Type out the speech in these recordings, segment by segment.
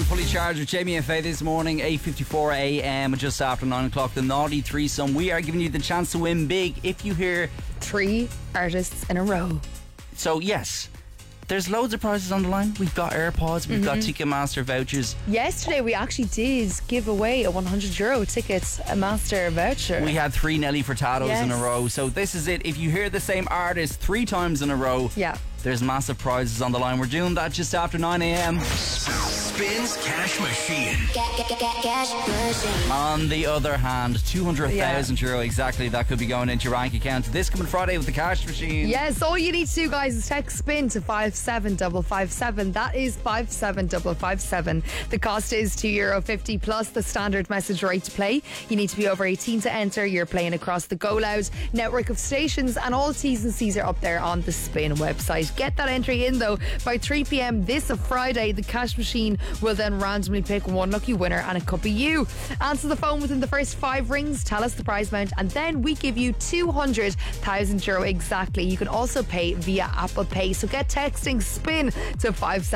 Fully Charged with Jamie and Faye this morning, 8:54 a.m, just after 9 o'clock. The Naughty Threesome. We are giving you the chance to win big if you hear 3 artists in a row. So, yes, there's loads of prizes on the line. We've got AirPods, we've got Ticketmaster vouchers. Yesterday we actually did give away a €100 ticket, a master voucher. We had 3 Nelly Furtados in a row. So this is it. If you hear the same artist 3 times in a row, there's massive prizes on the line. We're doing that just after 9 a.m. Spins Cash Machine. Cash machine. On the other hand, €200,000 exactly, that could be going into your bank account this coming Friday with the Cash Machine. Yes, all you need to do, guys, is text SPIN to 57557. That is 57557. The cost is €2.50 plus the standard message rate to play. You need to be over 18 to enter. You're playing across the Go Loud network of stations, and all T's and C's are up there on the Spin website. Get that entry in though by 3 p.m. this Friday. The Cash Machine will then randomly pick one lucky winner, and it could be you. Answer the phone within the first 5 rings, tell us the prize amount, and then we give you €200,000 exactly. You can also pay via Apple Pay, so get texting SPIN to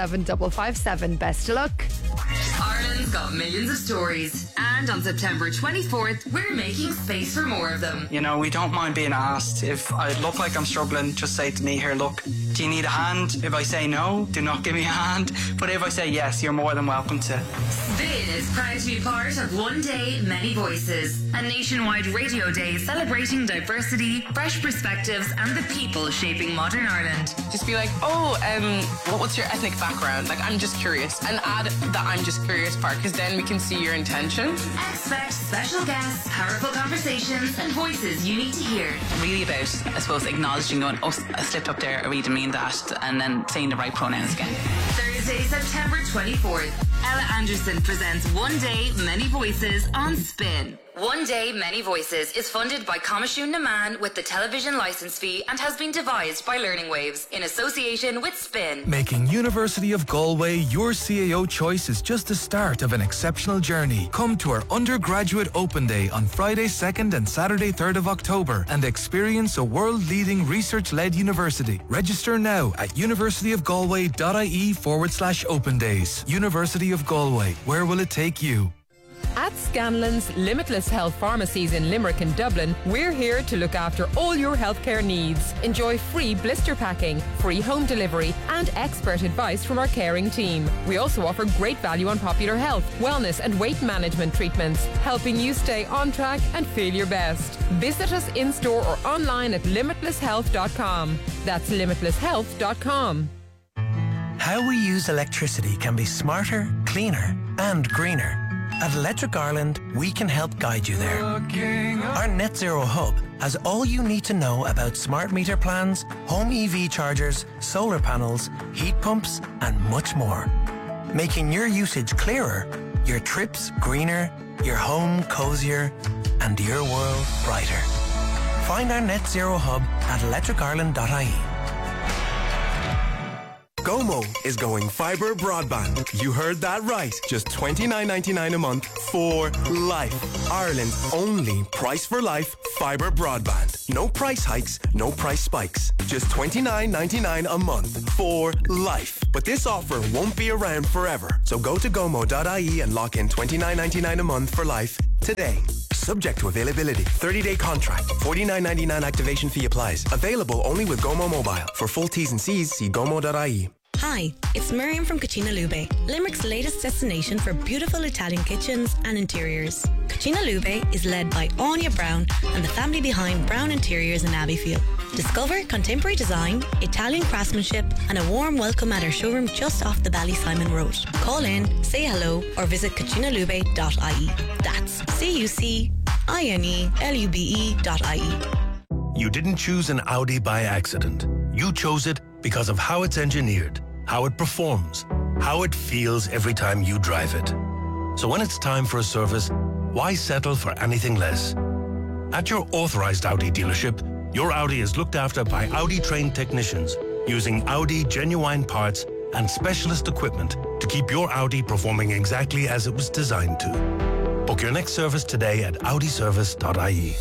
57557. Best of luck. Ireland's got millions of stories, and on September 24th we're making space for more of them. You know, we don't mind being asked. If I look like I'm struggling, just say to me, here, look, do you need a hand? If I say no, do not give me a hand. But if I say yes, you're more than welcome to. Spin is proud to be part of One Day, Many Voices, a nationwide radio day celebrating diversity, fresh perspectives, and the people shaping modern Ireland. Just be like, what's your ethnic background? Like, I'm just curious. And add the I'm just curious part, because then we can see your intention. Expect special guests, powerful conversations, and voices you need to hear. Really about, I suppose, acknowledging going, oh, I slipped up there, I really didn't mean that, and then saying the right pronouns again. Thursday, September 24th, Ella Anderson presents One Day, Many Voices on Spin. One Day, Many Voices is funded by Coimisiún na Man with the television licence fee and has been devised by Learning Waves in association with Spin. Making University of Galway your CAO choice is just the start of an exceptional journey. Come to our undergraduate open day on Friday 2nd and Saturday 3rd of October and experience a world-leading research-led university. Register now at universityofgalway.ie/open days. University of Galway, where will it take you? At Scanlon's Limitless Health Pharmacies in Limerick and Dublin, we're here to look after all your healthcare needs. Enjoy free blister packing, free home delivery, and expert advice from our caring team. We also offer great value on popular health, wellness, and weight management treatments, helping you stay on track and feel your best. Visit us in-store or online at limitlesshealth.com. That's limitlesshealth.com. How we use electricity can be smarter, cleaner, and greener. At Electric Ireland, we can help guide you there. Our Net Zero Hub has all you need to know about smart meter plans, home EV chargers, solar panels, heat pumps, and much more. Making your usage clearer, your trips greener, your home cozier, and your world brighter. Find our Net Zero Hub at electricireland.ie. Gomo is going fibre broadband. You heard that right. Just $29.99 a month for life. Ireland's only price for life fibre broadband. No price hikes, no price spikes. Just $29.99 a month for life. But this offer won't be around forever. So go to gomo.ie and lock in $29.99 a month for life today. Subject to availability. 30-day contract. $49.99 activation fee applies. Available only with Gomo Mobile. For full T's and C's, see gomo.ie. Hi, it's Miriam from Cucina Lube, Limerick's latest destination for beautiful Italian kitchens and interiors. Cucina Lube is led by Anya Brown and the family behind Brown Interiors in Abbeyfield. Discover contemporary design, Italian craftsmanship, and a warm welcome at our showroom just off the Ballysimon Road. Call in, say hello, or visit cucinalube.ie. That's cucinelube.ie. You didn't choose an Audi by accident. You chose it because of how it's engineered, how it performs, how it feels every time you drive it. So when it's time for a service, why settle for anything less? At your authorized Audi dealership, your Audi is looked after by Audi-trained technicians using Audi genuine parts and specialist equipment to keep your Audi performing exactly as it was designed to. Book your next service today at audiservice.ie.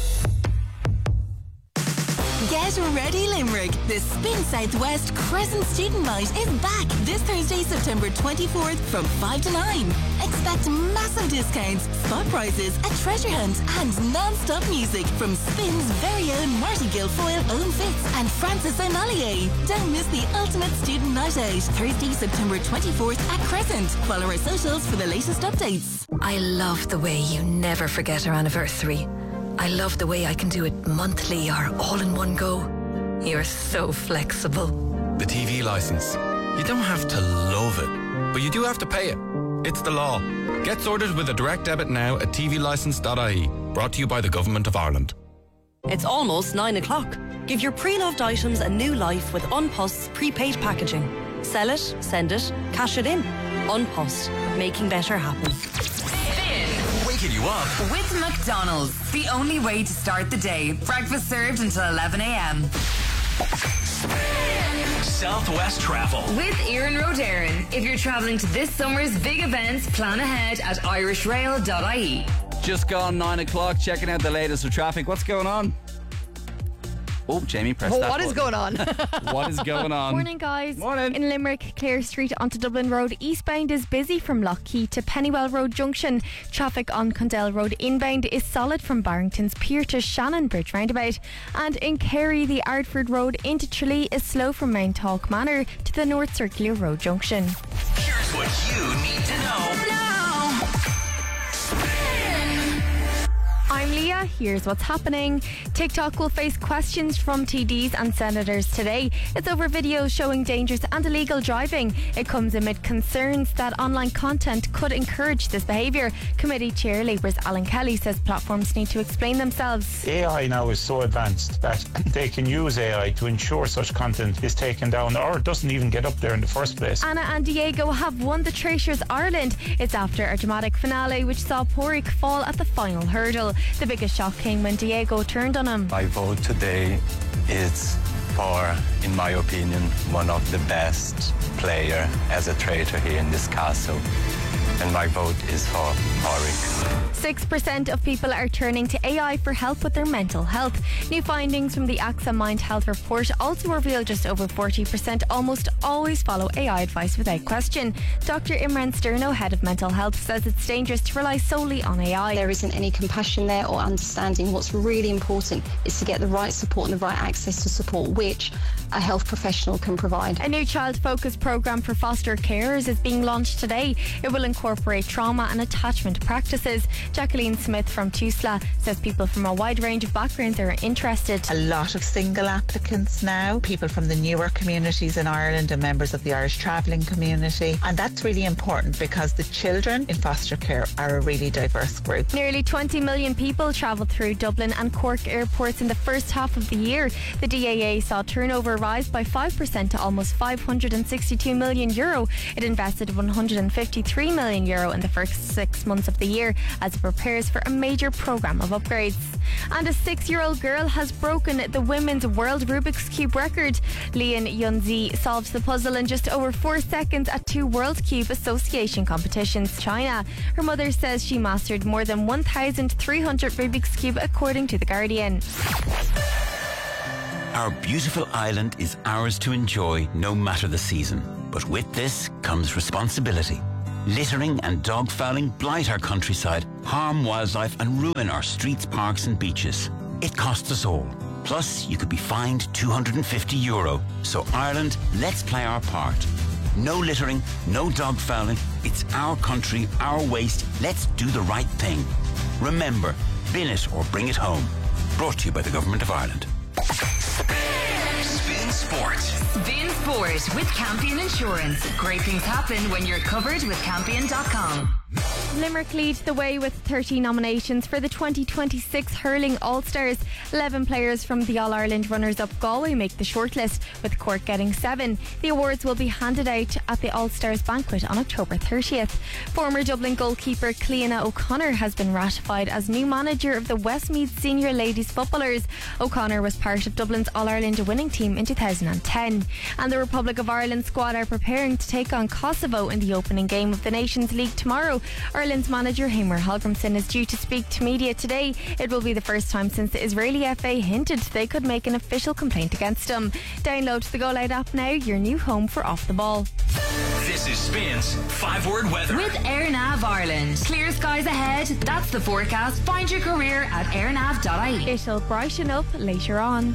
Get ready, Limerick. The Spin Southwest Crescent Student Night is back this Thursday, September September 24th from 5 to 9. Expect massive discounts, spot prices, a treasure hunt, and non-stop music from Spin's very own Marty Guilfoyle, Owen Fitz, and Francis O'Malley. Don't miss the ultimate student night out, Thursday, September 24th at Crescent. Follow our socials for the latest updates. I love the way you never forget our anniversary. I love the way I can do it monthly or all in one go. You're so flexible. The TV licence. You don't have to love it, but you do have to pay it. It's the law. Get sorted with a direct debit now at tvlicence.ie. Brought to you by the Government of Ireland. It's almost 9 o'clock. Give your pre-loved items a new life with Unpost's prepaid packaging. Sell it, send it, cash it in. Unpost, making better happen. Waking you up with McDonald's. The only way to start the day. Breakfast served until 11 a.m. Southwest Travel with Erin Rodarin. If you're travelling to this summer's big events, plan ahead at irishrail.ie. Just gone 9 o'clock, checking out the latest with traffic. What's going on? Oh, Jamie, press that What button. is going on? What is going on? Morning, guys. Morning. In Limerick, Clare Street onto Dublin Road eastbound is busy from Lockheed to Pennywell Road Junction. Traffic on Condell Road inbound is solid from Barrington's Pier to Shannon Bridge roundabout. And in Kerry, the Ardford Road into Tralee is slow from Mount Hawk Manor to the North Circular Road Junction. Here's what you need to know now. I'm Leah. Here's what's happening. TikTok will face questions from TDs and senators today. It's over videos showing dangerous and illegal driving. It comes amid concerns that online content could encourage this behaviour. Committee Chair Labour's Alan Kelly says platforms need to explain themselves. AI now is so advanced that they can use AI to ensure such content is taken down or doesn't even get up there in the first place. Anna and Diego have won the Traitors Ireland. It's after a dramatic finale which saw Póric fall at the final hurdle. The biggest shock came when Diego turned on him. My vote today is for, in my opinion, one of the best player as a traitor here in this castle. And my vote is for Póric. 6% of people are turning to AI for help with their mental health. New findings from the AXA Mind Health report also reveal just over 40% almost always follow AI advice without question. Dr. Imran Sterno, head of mental health, says it's dangerous to rely solely on AI. There isn't any compassion there or understanding. What's really important is to get the right support and the right access to support, which a health professional can provide. A new child-focused programme for foster carers is being launched today. It will incorporate trauma and attachment practices. Jacqueline Smith from Tusla says people from a wide range of backgrounds are interested. A lot of single applicants now, people from the newer communities in Ireland and members of the Irish travelling community. And that's really important because the children in foster care are a really diverse group. Nearly 20 million people travelled through Dublin and Cork airports in the first half of the year. The DAA saw turnover rise by 5% to almost €562 million. It invested €153 million in the first 6 months of the year as it prepares for a major programme of upgrades. And a 6-year-old girl has broken the women's world Rubik's Cube record. Lian Yunzi solved the puzzle in just over 4 seconds at 2 World Cube Association competitions in China. Her mother says she mastered more than 1,300 Rubik's Cube, according to The Guardian. Our beautiful island is ours to enjoy no matter the season. But with this comes responsibility. Littering and dog fouling blight our countryside, harm wildlife and ruin our streets, parks and beaches. It costs us all. Plus, you could be fined €250. So Ireland, let's play our part. No littering, no dog fouling. It's our country, our waste. Let's do the right thing. Remember, bin it or bring it home. Brought to you by the Government of Ireland. Spin Sport. Spin Sport with Campion Insurance. Great things happen when you're covered with Campion.com. Limerick lead the way with 30 nominations for the 2026 Hurling All-Stars. 11 players from the All-Ireland runners-up Galway make the shortlist, with Cork getting 7. The awards will be handed out at the All-Stars banquet on October 30th. Former Dublin goalkeeper Cleona O'Connor has been ratified as new manager of the Westmeath Senior Ladies Footballers. O'Connor was part of Dublin's All-Ireland winning team in 2010. And the Republic of Ireland squad are preparing to take on Kosovo in the opening game of the Nations League tomorrow. Ireland's manager Heimir Hallgrímsson is due to speak to media today. It will be the first time since the Israeli FA hinted they could make an official complaint against him. Download the Go Loud app now, your new home for Off the Ball. This is Spins 5-word weather. With AirNav Ireland. Clear skies ahead. That's the forecast. Find your career at airnav.ie. It'll brighten up later on.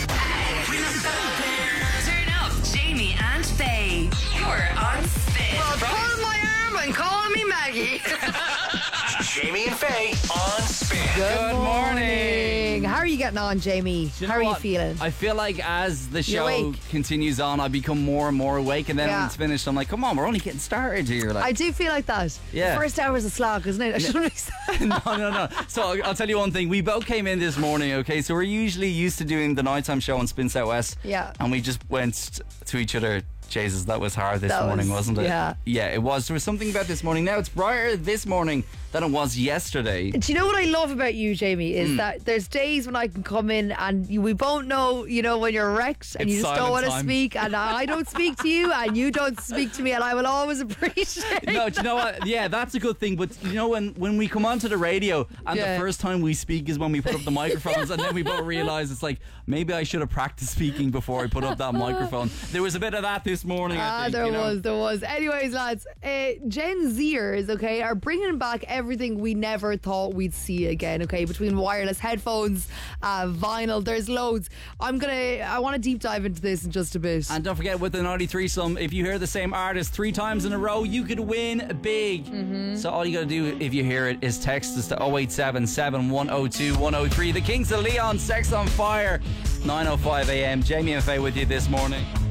Turn up, Jamie and Faye. You're on Spin. Well, pull my arm and call me Maggie. Jamie and Faye on Spin. Good morning. How are you getting on, Jamie? How are you feeling? I feel like as the You're show awake. continues on, I become more and more awake, and then when it's finished, I'm like, come on, we're only getting started here. Like, I do feel like that. Yeah. The first hour is a slog, isn't it? I shouldn't be saying. No. So I'll tell you one thing. We both came in this morning, okay? So we're usually used to doing the nighttime show on Spin South West. Yeah. And we just went to each other. Jesus, that was hard this morning, wasn't it? Yeah. Yeah, it was. There was something about this morning. Now, it's brighter this morning than it was yesterday. Do you know what I love about you, Jamie, is that there's days when I can come in and we both know, when you're wrecked and It's you just don't want to silent time. speak, and I don't speak to you and you don't speak to me, and I will always appreciate No, do you know what? Yeah, that's a good thing. But when we come onto the radio and the first time we speak is when we put up the microphones, and then we both realise it's like, maybe I should have practiced speaking before I put up that microphone. There was a bit of that this morning, I think. There was. Anyways, lads, Gen Zers, okay, are bringing back everything we never thought we'd see again, okay, between wireless headphones, vinyl, there's loads. I want to deep dive into this in just a bit. And don't forget, with the 93 Sum, if you hear the same artist 3 times in a row, you could win big. So all you got to do if you hear it is text us to 0877 102 103. The Kings of Leon, Sex on Fire, 9:05 a.m. Jamie and Faye with you this morning.